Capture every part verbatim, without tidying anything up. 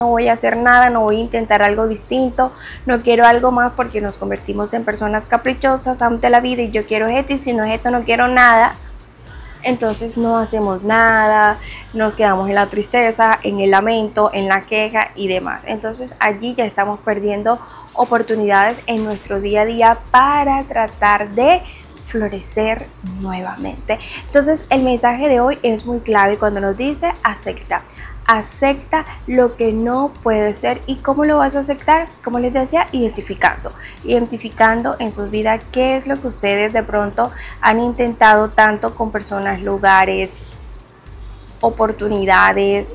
no voy a hacer nada, no voy a intentar algo distinto, no quiero algo más, porque nos convertimos en personas caprichosas ante la vida y yo quiero esto y si no es esto no quiero nada. Entonces no hacemos nada, nos quedamos en la tristeza, en el lamento, en la queja y demás. Entonces allí ya estamos perdiendo oportunidades en nuestro día a día para tratar de florecer nuevamente. Entonces el mensaje de hoy es muy clave cuando nos dice acepta. Acepta lo que no puede ser. ¿Y cómo lo vas a aceptar? Como les decía, identificando identificando en sus vidas qué es lo que ustedes de pronto han intentado tanto con personas, lugares, oportunidades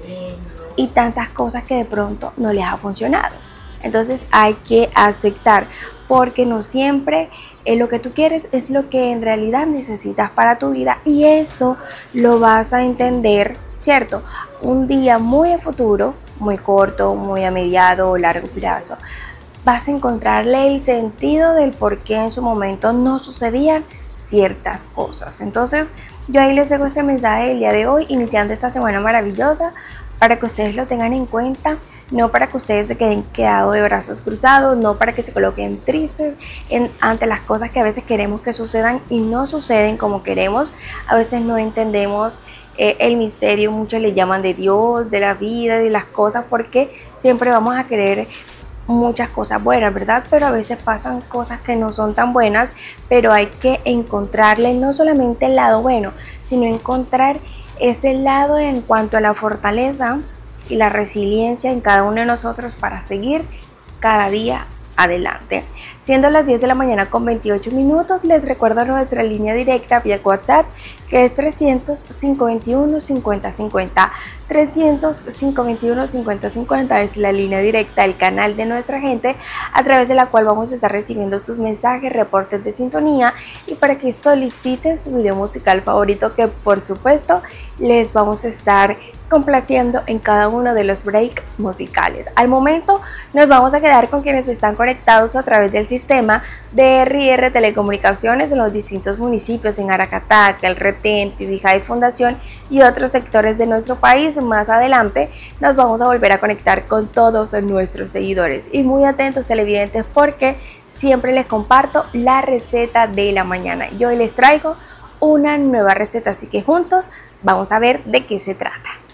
y tantas cosas que de pronto no les ha funcionado. Entonces hay que aceptar, porque no siempre eh, lo que tú quieres es lo que en realidad necesitas para tu vida, y eso lo vas a entender, ¿cierto? Un día muy a futuro, muy corto, muy a mediado o largo plazo, vas a encontrarle el sentido del por qué en su momento no sucedían ciertas cosas. Entonces yo ahí les dejo este mensaje el día de hoy, iniciando esta semana maravillosa, para que ustedes lo tengan en cuenta, no para que ustedes se queden quedados de brazos cruzados, no para que se coloquen tristes en, ante las cosas que a veces queremos que sucedan y no suceden como queremos. A veces no entendemos eh, el misterio, muchos le llaman de Dios, de la vida, de las cosas, porque siempre vamos a querer muchas cosas buenas, ¿verdad? Pero a veces pasan cosas que no son tan buenas, pero hay que encontrarle no solamente el lado bueno, sino encontrar ese lado en cuanto a la fortaleza y la resiliencia en cada uno de nosotros para seguir cada día adelante. Siendo las diez de la mañana con veintiocho minutos, les recuerdo nuestra línea directa vía WhatsApp, que es trescientos, cinco veintiuno, cincuenta cincuenta. trescientos, cinco veintiuno, cincuenta cincuenta es la línea directa del canal de nuestra gente, a través de la cual vamos a estar recibiendo sus mensajes, reportes de sintonía, y para que soliciten su video musical favorito, que por supuesto les vamos a estar complaciendo en cada uno de los breaks musicales. Al momento nos vamos a quedar con quienes están conectados a través del sistema de R y R Telecomunicaciones en los distintos municipios, en Aracataca, El Retén, Pibijá y Fundación y otros sectores de nuestro país. Más adelante nos vamos a volver a conectar con todos nuestros seguidores, y muy atentos televidentes, porque siempre les comparto la receta de la mañana y hoy les traigo una nueva receta, así que juntos vamos a ver de qué se trata.